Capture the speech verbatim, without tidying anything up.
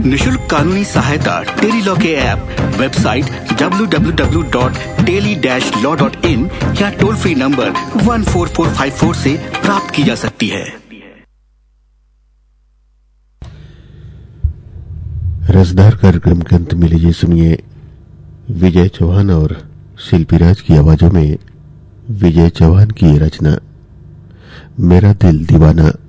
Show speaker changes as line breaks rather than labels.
निशुल्क कानूनी सहायता टेली लॉ के app, website W W W dot tele dash law dot in या toll free number one four four five four से प्राप्त की जा सकती है।
रसदार कार्यक्रम के अंत में लीजिए सुनिए विजय चौहान और शिल्पी राज की आवाजों में विजय चौहान की रचना मेरा दिल दीवाना।